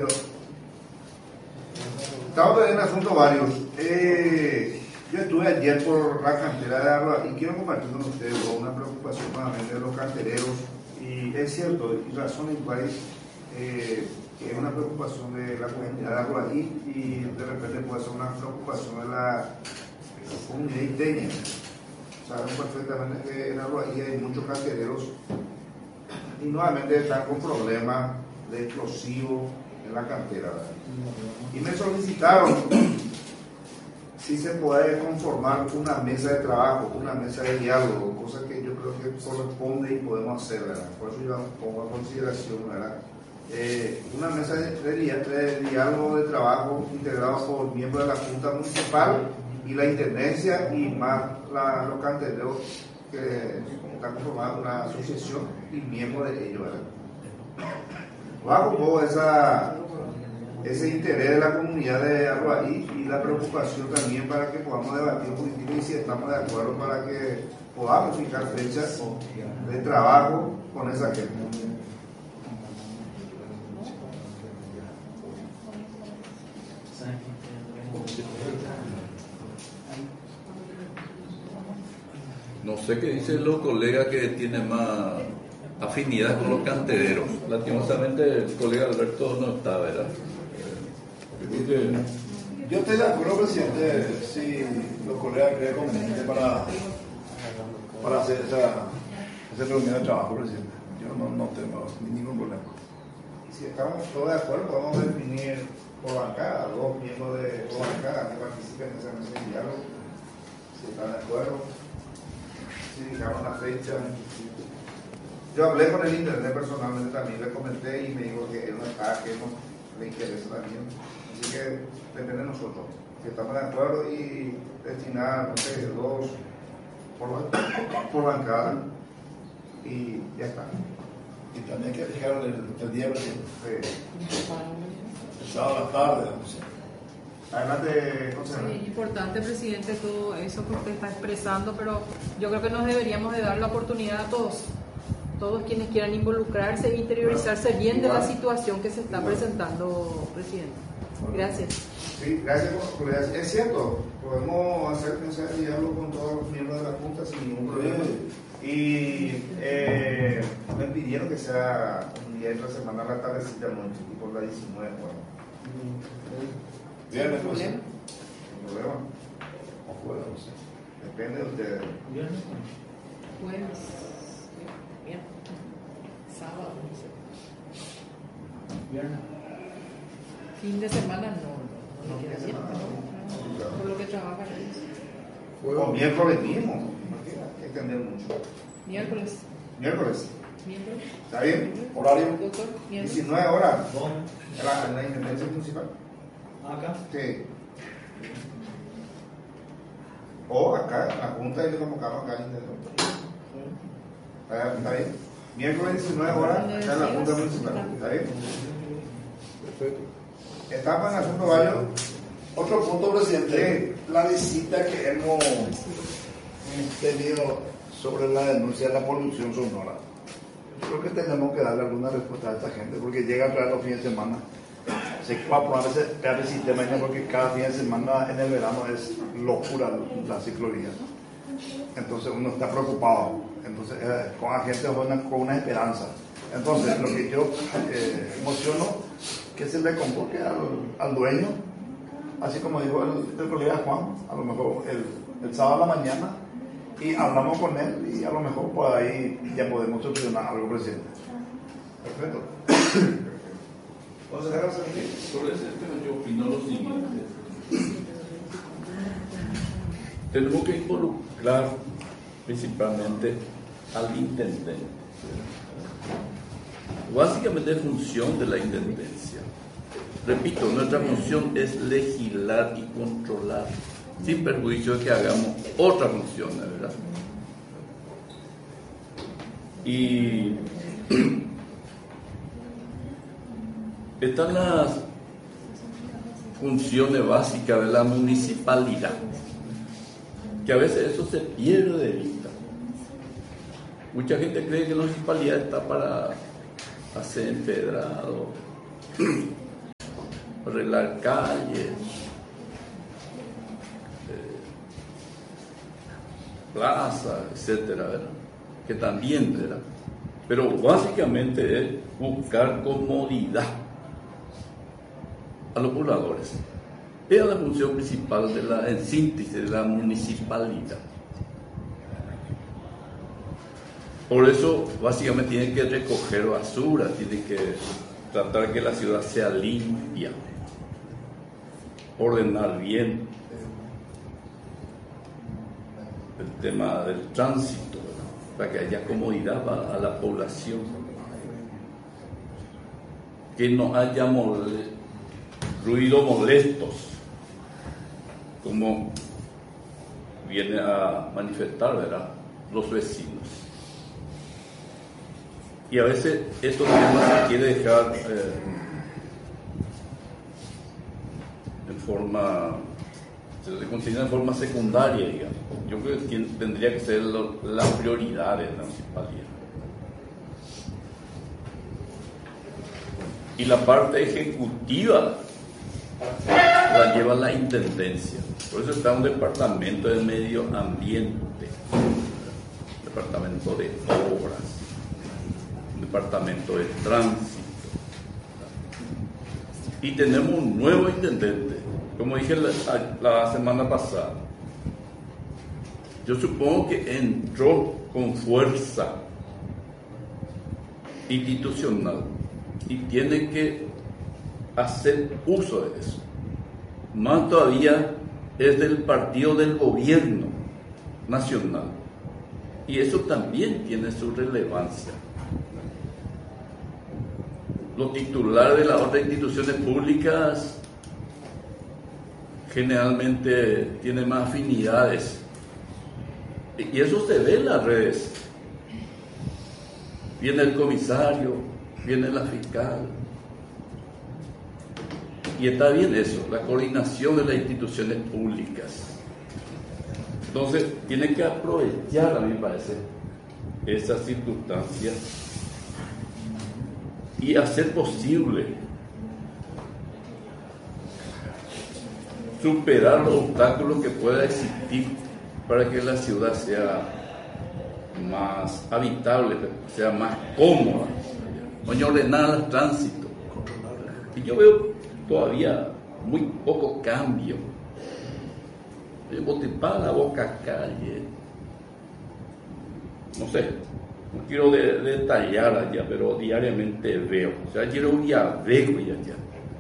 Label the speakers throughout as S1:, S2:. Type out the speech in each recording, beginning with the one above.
S1: Estamos en asuntos varios. Yo estuve ayer por la cantera de Arroa y quiero compartir con ustedes una preocupación nuevamente de los cantereros. Y es cierto, y razones iguales, que es una preocupación de la comunidad de Arroa y de repente puede ser una preocupación de la comunidad iteña. Saben perfectamente que en Arroa hay muchos cantereros y nuevamente están con problemas de explosivos en la cantera, ¿verdad? Y me solicitaron si se puede conformar una mesa de trabajo, una mesa de diálogo, cosa que yo creo que corresponde y podemos hacer, ¿verdad? Por eso yo pongo a consideración, ¿verdad? Una mesa de diálogo de trabajo integrado por miembros de la Junta Municipal y la Intendencia y más los cantereros que están conformados una asociación y miembros de ellos, ¿verdad? Bajo un poco ese interés de la comunidad de Arroaí y la preocupación también para que podamos debatir un poquitito y si estamos de acuerdo para que podamos fijar fechas de trabajo con esa gente.
S2: No sé qué dicen los colegas que tienen más afinidad con los cantereros. Lastimosamente el colega Alberto no está, ¿verdad?
S3: Yo estoy de acuerdo, presidente, si los colegas creen conveniente para hacer esa reunión de trabajo, presidente. Yo no tengo ningún problema.
S1: Y si estamos todos de acuerdo, podemos definir por bancada, dos miembros de por bancada que participen en esa mesa de diálogo, si están de acuerdo, si fijamos la fecha. Yo hablé con el internet personalmente también, le comenté y me dijo que él no está, que no le interesa también. Así que depende de nosotros, si estamos de acuerdo y destinar, no sé, dos por bancada y ya está.
S3: Y también hay que fijar el día, presidente.
S1: Sí.
S3: El sábado a la tarde, no sé.
S1: Adelante, consejero.
S4: Sí, importante, presidente, todo eso que usted está expresando, pero yo creo que nos deberíamos de dar la oportunidad a todos quienes quieran involucrarse e interiorizarse bien de la situación que se está presentando, presidente. Gracias.
S1: Sí, gracias por la idea. Es cierto, podemos hacer mesa de diálogo con todos los miembros de la Junta sin ningún problema. Y me pidieron que sea un día entre semana a la tardecita noche, y por la 19, bueno.
S3: Viernes, pues.
S1: ¿Sin problema?
S3: O jueves, no sé.
S1: Depende de ustedes.
S4: Jueves, viernes, sábado, no sé. Fin de semana no le queda bien, ¿no? Por lo que trabajan ellos.
S1: O miércoles mismo, imagina, hay que entender mucho.
S4: Miércoles.
S1: Miércoles,
S4: Miércoles.
S1: ¿está bien?
S3: Horario.
S4: Doctor, miércoles.
S1: 19 horas. En la Intendencia Municipal.
S5: Acá.
S1: Sí. O acá, en la Junta, y le convocamos acá al Intendencia. ¿Está bien? Miércoles 19 horas, acá en la Junta Municipal. ¿Está bien?
S3: Perfecto.
S1: Estamos en asunto varios.
S3: Otro punto, presidente. La visita que hemos tenido sobre la denuncia de la polución sonora. Yo creo que tenemos que darle alguna respuesta a esta gente, porque llega a traer los fines de semana. Se va a poner ese sistema, porque cada fin de semana en el verano es locura la ciclovía. Entonces uno está preocupado. Entonces, con la gente con una esperanza. Entonces, lo que yo emociono, que se le convoque al dueño, así como dijo el colega Juan, a lo mejor el sábado a la mañana, y hablamos con él y a lo mejor por ahí ya podemos solucionar algo, presidente.
S1: Perfecto. Consejero Santi.
S2: Sobre ese tema yo opino lo siguiente. Tenemos que involucrar principalmente al intendente. Básicamente es función de la intendencia. Repito, nuestra función es legislar y controlar, sin perjuicio de que hagamos otras funciones, ¿verdad? Y están las funciones básicas de la municipalidad, que a veces eso se pierde de vista. Mucha gente cree que la municipalidad está para hacer empedrado, arreglar calles, plazas, etcétera, ¿verdad? Que también, ¿verdad? Pero básicamente es buscar comodidad a los pobladores. Es la función principal en síntesis, de la municipalidad. Por eso, básicamente, tiene que recoger basura, tiene que tratar que la ciudad sea limpia, ordenar bien el tema del tránsito, ¿verdad? Para que haya comodidad a la población, que no haya ruidos molestos, como viene a manifestar, ¿verdad?, los vecinos. Y a veces estos temas se quiere dejar se le considera en forma secundaria, digamos. Yo creo que tendría que ser la prioridad de la municipalidad. Y la parte ejecutiva la lleva la intendencia. Por eso está un departamento de medio ambiente, un departamento de obras, un departamento de tránsito. Y tenemos un nuevo intendente, como dije la semana pasada. Yo supongo que entró con fuerza institucional y tiene que hacer uso de eso. Más todavía es del partido del gobierno nacional, y eso también tiene su relevancia. Los titulares de las otras instituciones públicas generalmente tienen más afinidades, y eso se ve en las redes. Viene el comisario, viene la fiscal, y está bien eso, la coordinación de las instituciones públicas. Entonces, tiene que aprovechar, a mí me parece, esas circunstancias y hacer posible superar los obstáculos que pueda existir para que la ciudad sea más habitable, sea más cómoda, ordenar el tránsito. Y yo veo todavía muy poco cambio. Botipá, la Boca Calle, no sé, no quiero detallar allá, pero diariamente veo. O sea, ayer un día veo y allá.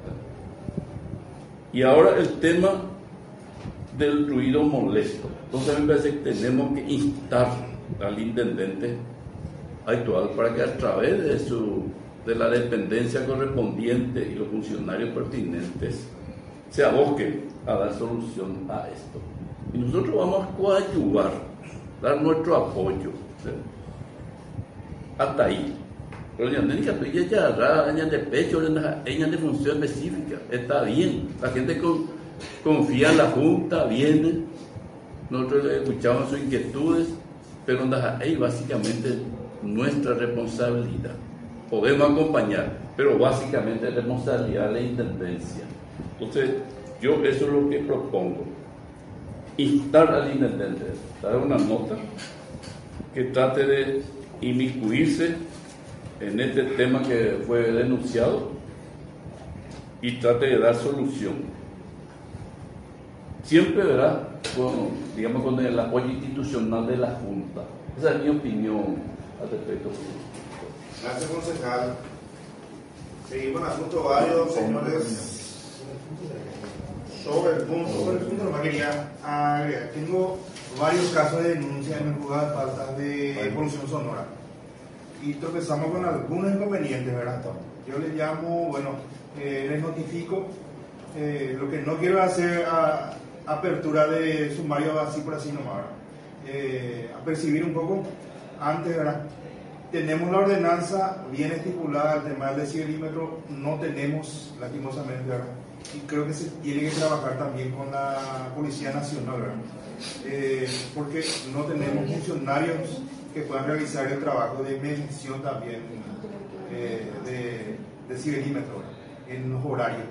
S2: Y ahora el tema del ruido molesto. Entonces me parece que tenemos que instar al intendente actual para que a través de la dependencia correspondiente y los funcionarios pertinentes se aboquen a dar solución a esto. Y nosotros vamos a coadyuvar, dar nuestro apoyo, ¿sí? Hasta ahí. Pero ya de pecho, ella de función específica, está bien. La gente confía en la Junta, viene, nosotros le escuchamos sus inquietudes, pero ahí básicamente nuestra responsabilidad. Podemos acompañar, pero básicamente es responsabilidad de la intendencia. Entonces, yo eso es lo que propongo. Instar al intendente, dar una nota que trate de inmiscuirse en este tema que fue denunciado y trate de dar solución. Siempre, ¿verdad?, con el apoyo institucional de la Junta. Esa es mi opinión al respecto.
S1: Gracias, concejal. Seguimos en asunto varios, señores. Sobre el punto nomás quería agregar. Tengo varios casos de denuncia en el juzgado de faltas de polución sonora. Y tropezamos con algunos inconvenientes, ¿verdad? Yo les llamo, les notifico. Lo que no quiero hacer apertura de sumario así por así nomás, apercibir un poco antes, ¿verdad? Tenemos la ordenanza bien estipulada, el tema del decibelímetro no tenemos, lastimosamente, ¿verdad? Y creo que se tiene que trabajar también con la Policía Nacional, ¿verdad? Porque no tenemos funcionarios que puedan realizar el trabajo de medición también de decibelímetro en los horarios.